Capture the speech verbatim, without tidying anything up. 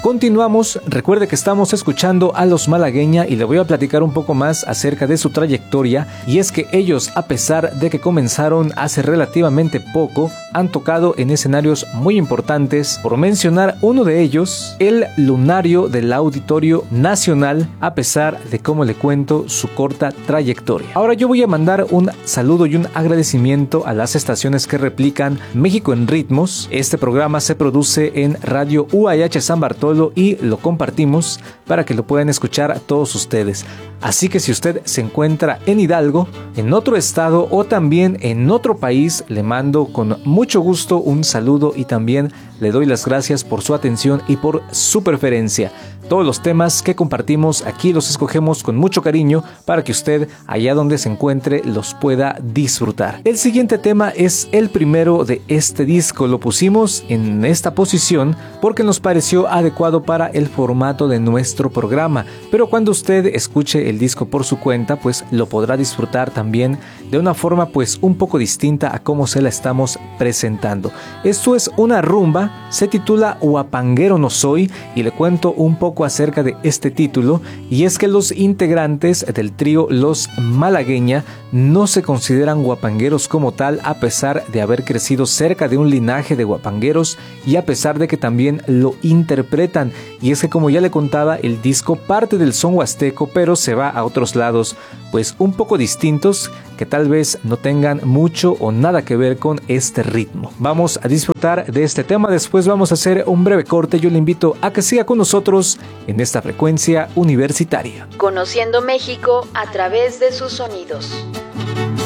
Continuamos, recuerde que estamos escuchando a Los Malagueña y le voy a platicar un poco más acerca de su trayectoria, y es que ellos, a pesar de que comenzaron hace relativamente poco, han tocado en escenarios muy importantes, por mencionar uno de ellos, el Lunario del Auditorio Nacional, a pesar de, como le cuento, su corta trayectoria. Ahora yo voy a mandar un saludo y un agradecimiento a las estaciones que replican México en Ritmos. Este programa se produce en Radio U A H San Bartolo y lo compartimos para que lo puedan escuchar todos ustedes. Así que si usted se encuentra en Hidalgo, en otro estado o también en otro país, le mando con mucho gusto un saludo y también le doy las gracias por su atención y por su preferencia. Todos los temas que compartimos aquí los escogemos con mucho cariño para que usted, allá donde se encuentre, los pueda disfrutar. El siguiente tema es el primero de este disco. Lo pusimos en esta posición porque nos pareció adecuado para el formato de nuestro programa, pero cuando usted escuche el disco por su cuenta, pues lo podrá disfrutar también de una forma pues un poco distinta a cómo se la estamos presentando. Esto es una rumba, se titula Huapanguero no soy, y le cuento un poco acerca de este título, y es que los integrantes del trío Los Malagueña no se consideran huapangueros como tal, a pesar de haber crecido cerca de un linaje de huapangueros y a pesar de que también lo interpretan. Y es que, como ya le contaba, el disco parte del son huasteco, pero se va a otros lados pues un poco distintos que tal vez no tengan mucho o nada que ver con este ritmo. Vamos a disfrutar de este tema, después vamos a hacer un breve corte. Yo le invito a que siga con nosotros en esta frecuencia universitaria. Conociendo México a través de sus sonidos.